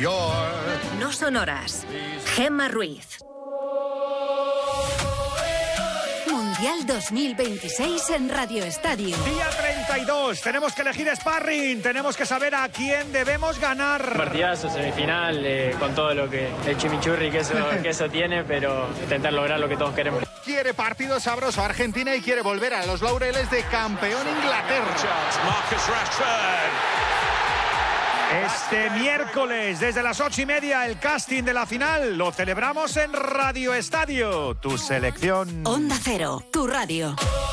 York. No sonoras. Gemma Ruiz. Mundial 2026 en Radio Estadio. Día 32, tenemos que elegir sparring, tenemos que saber a quién debemos ganar. Partidazo, semifinal, con todo lo que el chimichurri que eso tiene, pero intentar lograr lo que todos queremos. Quiere partido sabroso Argentina y quiere volver a los laureles de campeón Inglaterra. Marcus Rashford. Este miércoles, desde las 8:30, el casting de la final lo celebramos en Radio Estadio. Tu selección. Onda Cero, tu radio.